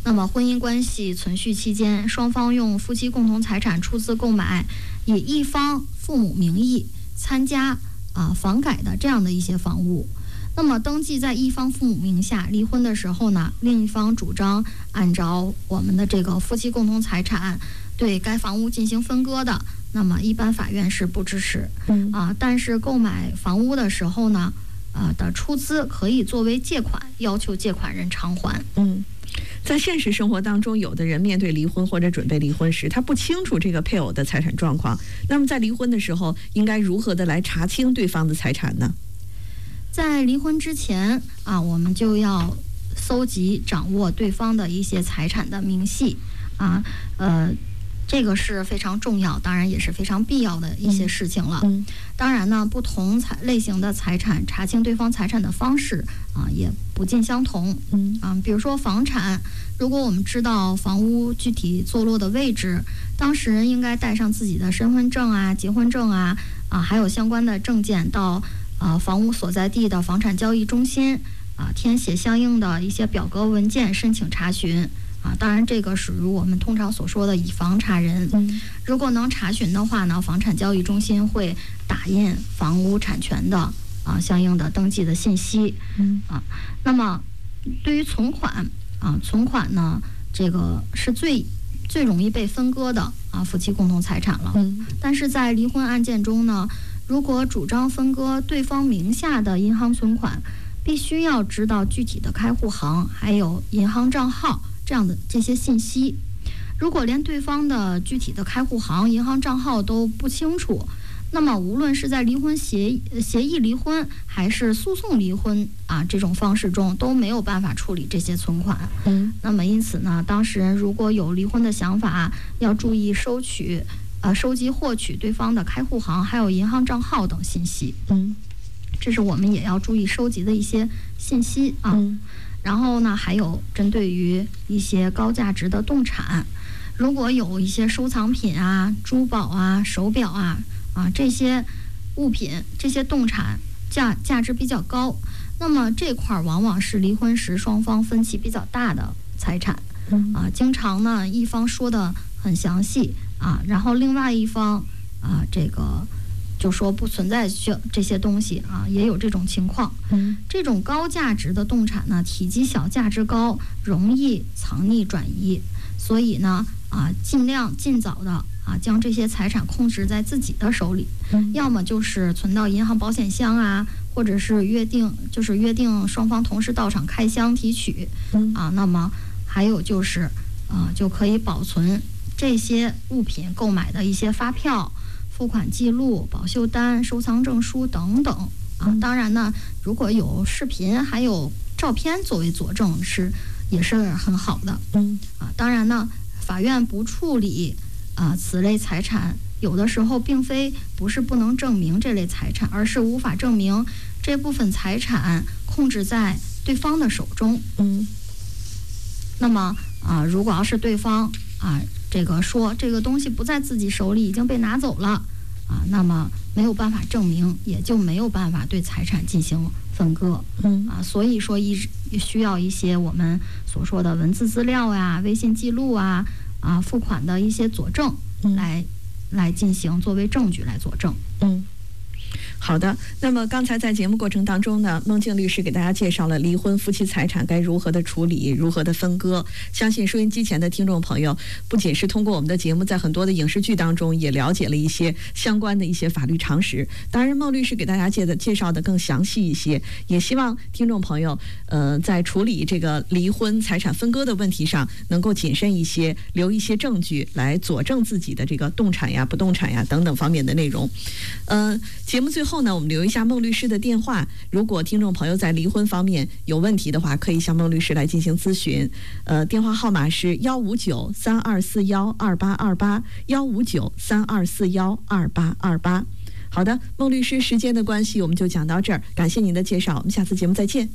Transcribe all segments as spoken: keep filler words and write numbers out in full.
那么婚姻关系存续期间，双方用夫妻共同财产出资购买以一方父母名义参加啊房改的这样的一些房屋，那么登记在一方父母名下，离婚的时候呢，另一方主张按照我们的这个夫妻共同财产对该房屋进行分割的，那么一般法院是不支持。嗯啊，但是购买房屋的时候呢，啊的出资可以作为借款，要求借款人偿还。 嗯。在现实生活当中，有的人面对离婚或者准备离婚时，他不清楚这个配偶的财产状况。那么在离婚的时候，应该如何的来查清对方的财产呢？ 在离婚之前啊，我们就要搜集掌握对方的一些财产的明细啊，呃。这个是非常重要，当然也是非常必要的一些事情了。嗯、当然呢，不同财类型的财产查清对方财产的方式啊，也不尽相同。嗯啊，比如说房产，如果我们知道房屋具体坐落的位置，当事人应该带上自己的身份证啊、结婚证啊啊，还有相关的证件到啊房屋所在地的房产交易中心啊，填写相应的一些表格文件，申请查询。啊，当然，这个属于我们通常所说的以房查人。嗯，如果能查询的话呢，房产交易中心会打印房屋产权的啊相应的登记的信息。嗯啊，那么对于存款啊，存款呢，这个是最最容易被分割的啊夫妻共同财产了。嗯，但是在离婚案件中呢，如果主张分割对方名下的银行存款，必须要知道具体的开户行还有银行账号。这样的这些信息，如果连对方的具体的开户行、银行账号都不清楚，那么无论是在离婚协议、协议离婚还是诉讼离婚啊这种方式中，都没有办法处理这些存款。嗯，那么因此呢，当事人如果有离婚的想法，要注意收取、呃收集、获取对方的开户行还有银行账号等信息。嗯，这是我们也要注意收集的一些信息啊。嗯，然后呢，还有针对于一些高价值的动产，如果有一些收藏品啊、珠宝啊、手表啊啊这些物品、这些动产价价值比较高，那么这块往往是离婚时双方分歧比较大的财产啊。经常呢，一方说的很详细啊，然后另外一方啊这个。就说不存在这些东西啊，也有这种情况。嗯，这种高价值的动产呢，体积小、价值高，容易藏匿转移，所以呢，啊，尽量尽早的啊，将这些财产控制在自己的手里。嗯，要么就是存到银行保险箱啊，或者是约定，就是约定双方同时到场开箱提取。嗯，啊，那么还有就是啊，就可以保存这些物品购买的一些发票。付款记录、保修单、收藏证书等等啊，当然呢，如果有视频还有照片作为佐证是也是很好的。嗯啊，当然呢，法院不处理啊此类财产，有的时候并非不是不能证明这类财产，而是无法证明这部分财产控制在对方的手中。嗯，那么啊，如果要是对方啊。这个说这个东西不在自己手里，已经被拿走了啊，那么没有办法证明，也就没有办法对财产进行分割。嗯啊，所以说一需要一些我们所说的文字资料呀、微信记录啊、啊付款的一些佐证来、嗯、来进行作为证据来佐证。嗯。 好的，那么刚才在节目过程当中呢，孟静律师给大家介绍了离婚夫妻财产该如何的处理，如何的分割。相信收音机前的听众朋友，不仅是通过我们的节目，在很多的影视剧当中也了解了一些相关的一些法律常识。当然，孟律师给大家介的介绍的更详细一些，也希望听众朋友，呃，在处理这个离婚财产分割的问题上，能够谨慎一些，留一些证据来佐证自己的这个动产呀、不动产呀等等方面的内容。呃，节目最后呢，我们留一下孟律师的电话，如果听众朋友在离婚方面有问题的话，可以向孟律师来进行咨询。呃，电话号码是幺五九三二四幺二八二八幺五九三二四幺二八二八。好的，孟律师，时间的关系，我们就讲到这儿，感谢您的介绍，我们下次节目再见。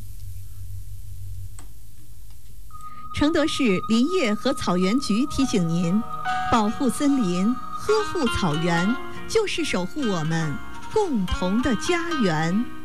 承德市林业和草原局提醒您，保护森林，呵护草原，就是守护我们共同的家园。